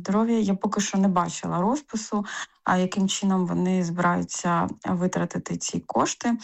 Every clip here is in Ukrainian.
здоров'я. Я поки що не бачила розпису, а яким чином вони збираються витратити ці кошти.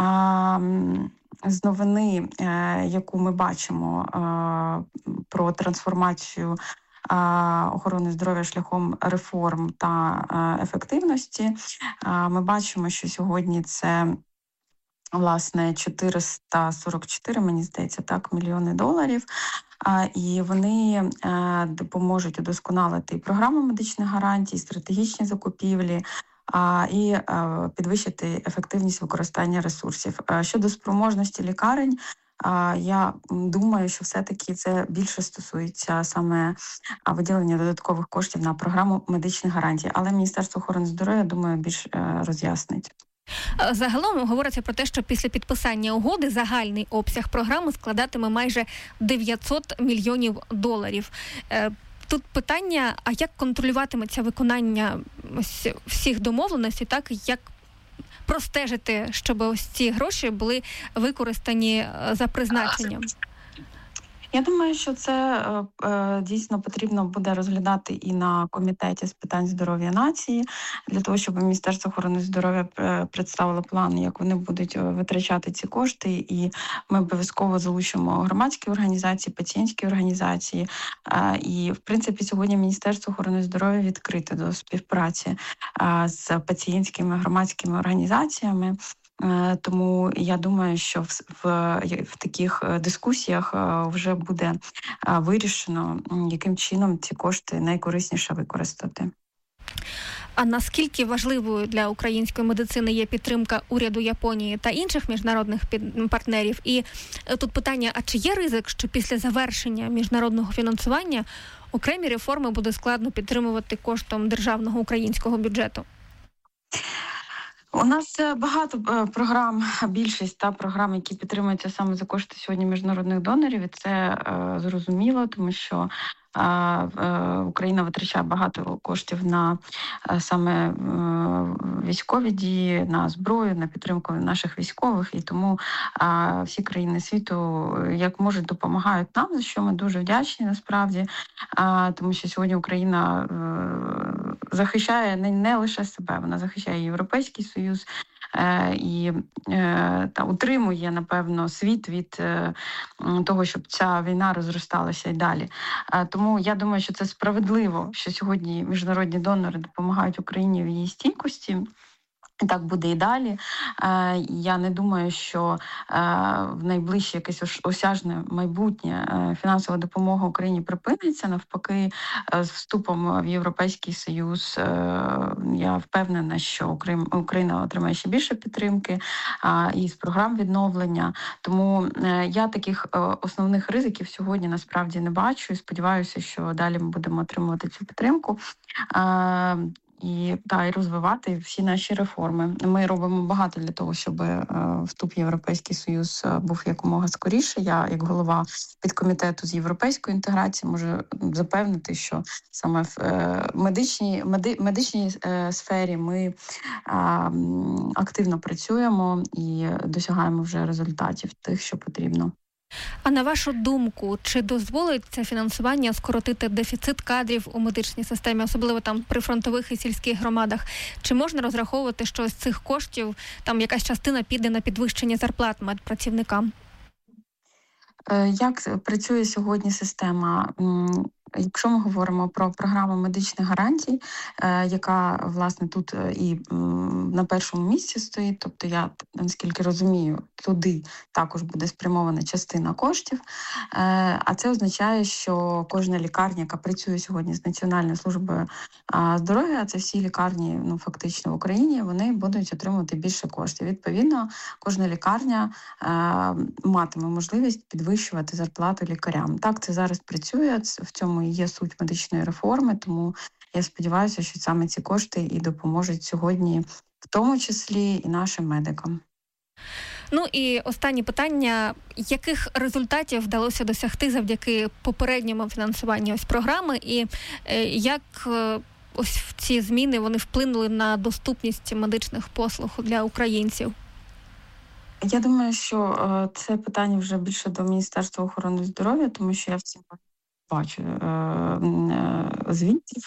З новини, яку ми бачимо про трансформацію охорони здоров'я шляхом реформ та ефективності, ми бачимо, що сьогодні це власне 444, мені здається, так, мільйони доларів. І вони допоможуть удосконалити і програму медичних гарантій, і стратегічні закупівлі, і підвищити ефективність використання ресурсів. Щодо спроможності лікарень, я думаю, що все-таки це більше стосується саме виділення додаткових коштів на програму медичних гарантій. Але Міністерство охорони здоров'я, думаю, більш роз'яснить. Загалом говориться про те, що після підписання угоди загальний обсяг програми складатиме майже 900 мільйонів доларів. Тут питання, а як контролюватиметься виконання всіх домовленостей, так, як простежити, щоб ось ці гроші були використані за призначенням? Я думаю, що це дійсно потрібно буде розглядати і на комітеті з питань здоров'я нації, для того, щоб Міністерство охорони здоров'я представило план, як вони будуть витрачати ці кошти, і ми обов'язково залучимо громадські організації, пацієнтські організації. І, в принципі, сьогодні Міністерство охорони здоров'я відкрите до співпраці з пацієнтськими громадськими організаціями. Тому я думаю, що в таких дискусіях вже буде вирішено, яким чином ці кошти найкорисніше використати. А наскільки важливою для української медицини є підтримка уряду Японії та інших міжнародних партнерів? І тут питання, а чи є ризик, що після завершення міжнародного фінансування окремі реформи буде складно підтримувати коштом державного українського бюджету? У нас багато програм, більшість програм, які підтримуються саме за кошти сьогодні міжнародних донорів, і це зрозуміло, тому що Україна витрачає багато коштів на саме військові дії, на зброю, на підтримку наших військових, і тому всі країни світу як можуть допомагають нам, за що ми дуже вдячні насправді, тому що сьогодні Україна захищає не лише себе, вона захищає Європейський Союз і утримує, напевно, світ від того, щоб ця війна розросталася і далі. Тому я думаю, що це справедливо, що сьогодні міжнародні донори допомагають Україні в її стійкості. Так буде і далі. Я не думаю, що в найближче якесь осяжне майбутнє фінансова допомога Україні припиниться. Навпаки, з вступом в Європейський Союз я впевнена, що Україна отримає ще більше підтримки і з програм відновлення. Тому я таких основних ризиків сьогодні насправді не бачу і сподіваюся, що далі ми будемо отримувати цю підтримку. І розвивати всі наші реформи. Ми робимо багато для того, щоб вступ в Європейський Союз був якомога скоріше. Я, як голова підкомітету з європейської інтеграції, можу запевнити, що саме в медичній сфері ми активно працюємо і досягаємо вже результатів тих, що потрібно. А на вашу думку, чи дозволить це фінансування скоротити дефіцит кадрів у медичній системі, особливо там при фронтових і сільських громадах? Чи можна розраховувати, що з цих коштів там якась частина піде на підвищення зарплат медпрацівникам? Як працює сьогодні система? Якщо ми говоримо про програму медичних гарантій, яка, власне, тут і на першому місці стоїть, тобто я, наскільки розумію, туди також буде спрямована частина коштів, а це означає, що кожна лікарня, яка працює сьогодні з Національною службою здоров'я, це всі лікарні, фактично в Україні, вони будуть отримувати більше коштів. Відповідно, кожна лікарня матиме можливість підвищувати зарплату лікарям. Так, це зараз працює, в цьому і є суть медичної реформи, тому я сподіваюся, що саме ці кошти і допоможуть сьогодні, в тому числі і нашим медикам. Ну і останнє питання. Яких результатів вдалося досягти завдяки попередньому фінансуванню програми, і як ось ці зміни вони вплинули на доступність медичних послуг для українців? Я думаю, що це питання вже більше до Міністерства охорони здоров'я, тому що я всім бачу звітів